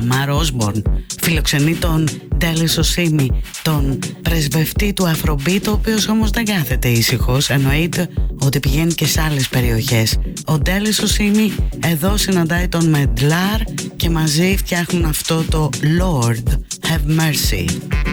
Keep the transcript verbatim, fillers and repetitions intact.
Λαμάρ Όσμπορν φιλοξενεί τον Ντέλη Σοσίμι, τον πρεσβευτή του Αφρομπίτ, ο οποίος όμως δεν κάθεται ήσυχος, εννοείται ότι πηγαίνει και σε άλλες περιοχές. Ο Ντέλη Σοσίμι εδώ συναντάει τον Μεντλάρ και μαζί φτιάχνουν αυτό το Lord Have Mercy.